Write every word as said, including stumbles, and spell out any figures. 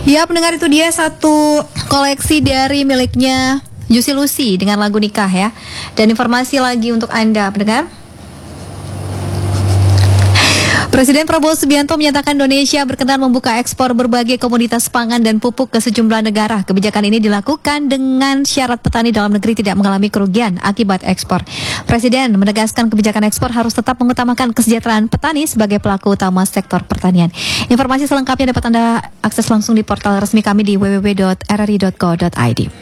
Ya, pendengar, itu dia satu koleksi dari miliknya Juicy Lucy dengan lagu Nikah ya. Dan informasi lagi untuk Anda, pendengar. Presiden Prabowo Subianto menyatakan Indonesia berkenan membuka ekspor berbagai komoditas pangan dan pupuk ke sejumlah negara. Kebijakan ini dilakukan dengan syarat petani dalam negeri tidak mengalami kerugian akibat ekspor. Presiden menegaskan kebijakan ekspor harus tetap mengutamakan kesejahteraan petani sebagai pelaku utama sektor pertanian. Informasi selengkapnya dapat Anda akses langsung di portal resmi kami di w w w dot r r i dot co dot i d.